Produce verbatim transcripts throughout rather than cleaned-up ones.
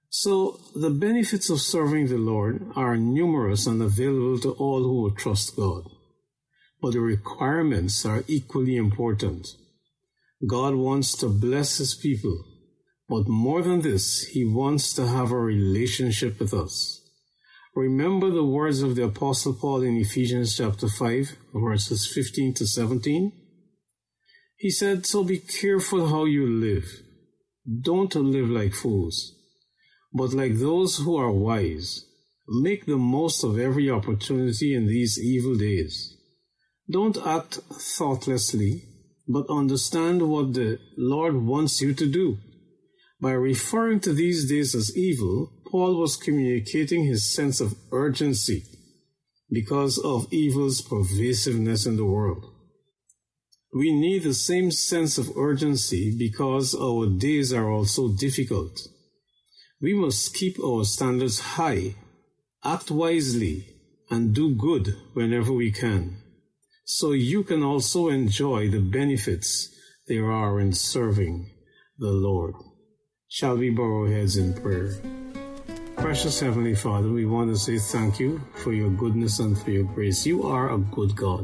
So, the benefits of serving the Lord are numerous and available to all who will trust God. But the requirements are equally important. God wants to bless His people, but more than this, He wants to have a relationship with us. Remember the words of the Apostle Paul in Ephesians chapter five, verses fifteen to seventeen? He said, "So be careful how you live. Don't live like fools, but like those who are wise. Make the most of every opportunity in these evil days. Don't act thoughtlessly, but understand what the Lord wants you to do." By referring to these days as evil, Paul was communicating his sense of urgency because of evil's pervasiveness in the world. We need the same sense of urgency because our days are also difficult. We must keep our standards high, act wisely, and do good whenever we can, so you can also enjoy the benefits there are in serving the Lord. Shall we bow our heads in prayer? Precious Heavenly Father, we want to say thank you for your goodness and for your grace. You are a good God.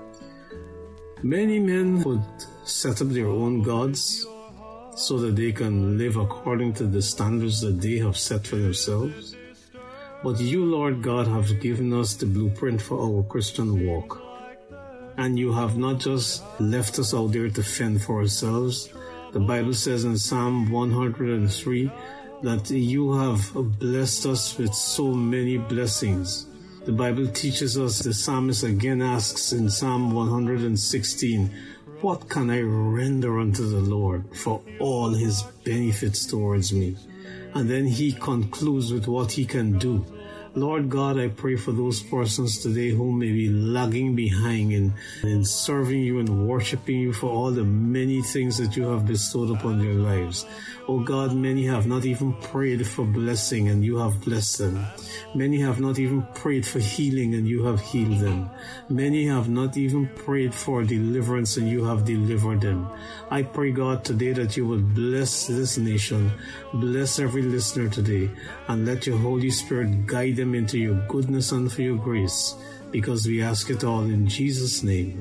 Many men would set up their own gods so that they can live according to the standards that they have set for themselves. But you, Lord God, have given us the blueprint for our Christian walk. And you have not just left us out there to fend for ourselves. The Bible says in Psalm one hundred three that you have blessed us with so many blessings. The Bible teaches us, the psalmist again asks in Psalm one hundred sixteen, "What can I render unto the Lord for all his benefits towards me?" And then he concludes with what he can do. Lord God, I pray for those persons today who may be lagging behind in, in serving you and worshiping you for all the many things that you have bestowed upon their lives. Oh God, many have not even prayed for blessing and you have blessed them. Many have not even prayed for healing and you have healed them. Many have not even prayed for deliverance and you have delivered them. I pray, God, today that you will bless this nation, bless every listener today, and let your Holy Spirit guide them into your goodness and for your grace, because we ask it all in Jesus' name.